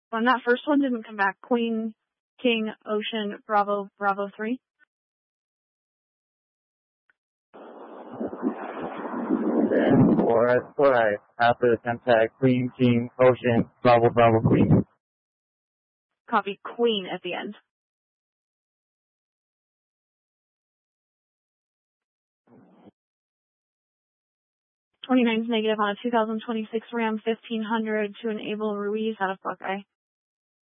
When that first one didn't come back, Queen, King, Ocean, Bravo, Bravo 3. Then for after the temp tag, Queen, King, Ocean, Bravo, Bravo, Queen. Copy, Queen at the end. 29's negative on a 2026 Ram 1500 to enable Ruiz out of Buckeye.